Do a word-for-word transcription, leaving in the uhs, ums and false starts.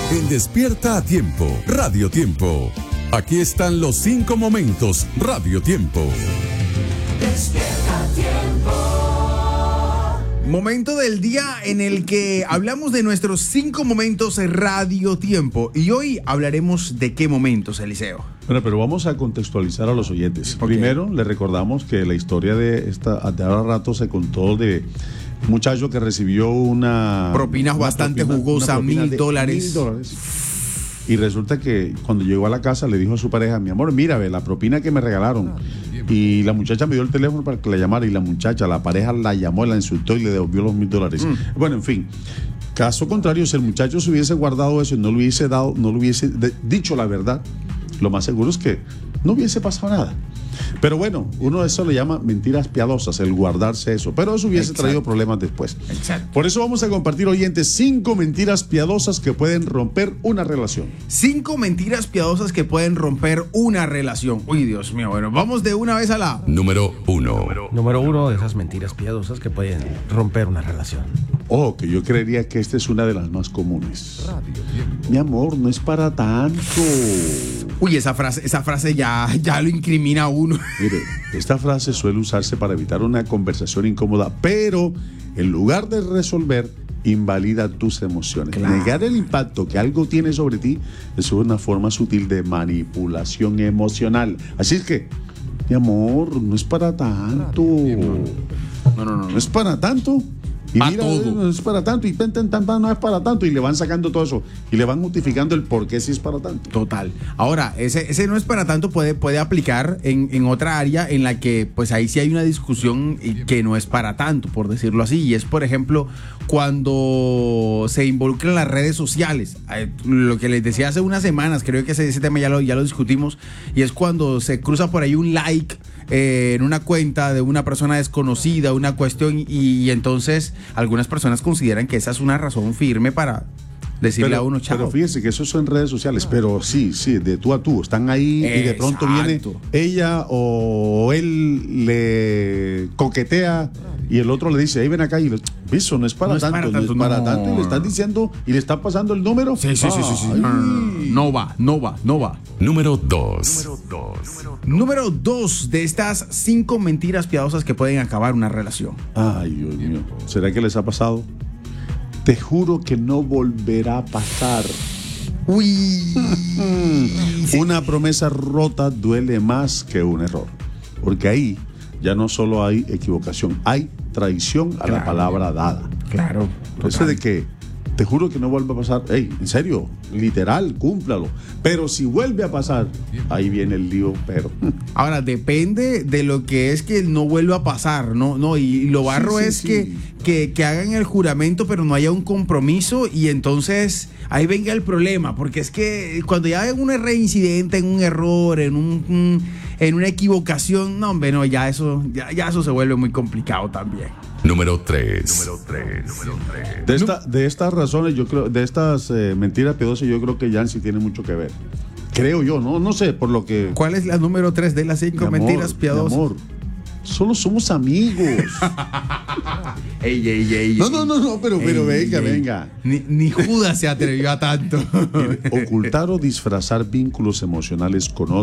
En Despierta a Tiempo, Radio Tiempo. Aquí están los cinco momentos Radio Tiempo. Despierta a Tiempo. Momento del día en el que hablamos de nuestros cinco momentos Radio Tiempo. Y hoy hablaremos de qué momentos, Eliseo. Bueno, pero vamos a contextualizar a los oyentes. Okay. Primero, les recordamos que la historia de esta de ahora rato se contó de un muchacho que recibió una Propinas una bastante propina, jugosa, una propina mil de dólares. Mil dólares. Y resulta que cuando llegó a la casa le dijo a su pareja: mi amor, mira, ve la propina que me regalaron. Y la muchacha me dio el teléfono para que la llamara, y la muchacha, la pareja la llamó, la insultó y le devolvió los mil dólares. Mm. Bueno, en fin. Caso contrario, si el muchacho se hubiese guardado eso y no le hubiese dado, no le hubiese de, dicho la verdad, lo más seguro es que no hubiese pasado nada. Pero bueno, uno de eso le llama mentiras piadosas, el guardarse eso. Pero eso hubiese Exacto. traído problemas después. Exacto. Por eso vamos a compartir, oyentes, cinco mentiras piadosas que pueden romper una relación. Cinco mentiras piadosas que pueden romper una relación. Uy, Dios mío. Bueno, vamos de una vez a la... Número uno. Número uno de esas mentiras piadosas que pueden romper una relación. Oh, que yo creería que esta es una de las más comunes. Mi amor, no es para tanto. Uy, esa frase, esa frase ya, ya lo incrimina a uno. Mire, esta frase suele usarse para evitar una conversación incómoda, pero en lugar de resolver, invalida tus emociones. Claro. Negar el impacto que algo tiene sobre ti es una forma sutil de manipulación emocional. Así es que, mi amor, no es para tanto. No, no, no. No es para tanto. Y pa mira, todo. no es para tanto, y pen, ten, tan, tan, no es para tanto, y le van sacando todo eso, y le van justificando el por qué sí es para tanto. Total. Ahora, ese, ese no es para tanto, puede, puede aplicar en, en otra área en la que, pues ahí sí hay una discusión que no es para tanto, por decirlo así, y es, por ejemplo, cuando se involucran las redes sociales. Lo que les decía hace unas semanas, creo que ese, ese tema ya lo, ya lo discutimos, y es cuando se cruza por ahí un like eh, en una cuenta de una persona desconocida, una cuestión, y, y entonces algunas personas consideran que esa es una razón firme para decirle pero, a uno chao. Pero fíjese que eso son redes sociales, pero sí, sí, de tú a tú, están ahí. Exacto. Y de pronto viene ella o él le coquetea y el otro le dice: ahí ven acá, y le, eso no es para no tanto, es para tanto, no es para no. tanto, y le están diciendo y le están pasando el número. Sí, sí, sí, sí, sí. No va, no va, no va. Número dos. Número dos. Número dos de estas cinco mentiras piadosas que pueden acabar una relación. Ay, Dios mío. ¿Será que les ha pasado? Te juro que no volverá a pasar. Uy. Una promesa rota duele más que un error. Porque ahí ya no solo hay equivocación, hay traición a claro. la palabra dada. Claro. Eso de que te juro que no vuelve a pasar. Ey, en serio, literal, cúmplalo. Pero si vuelve a pasar, ahí viene el lío, pero. Ahora, depende de lo que es que no vuelva a pasar, ¿no? no Y lo barro sí, sí, es sí. Que, que, que hagan el juramento, pero no haya un compromiso, y entonces ahí venga el problema. Porque es que cuando ya hay un reincidente, en un error, en un, en una equivocación, no, hombre, no, ya eso, ya, ya eso se vuelve muy complicado también. Número tres. Número tres. Número tres. De, esta, de estas razones, yo creo, de estas eh, mentiras piadosas, yo creo que Yancy tiene mucho que ver. Creo yo, no, no sé, por lo que. ¿Cuál es la número tres de las cinco amor, mentiras piadosas? Mi amor, solo somos amigos. ey, ey, ey, no, no, no, no, pero, pero ey, venga, ey. venga. Ni, ni Judas se atrevió a tanto. Ocultar o disfrazar vínculos emocionales con otros.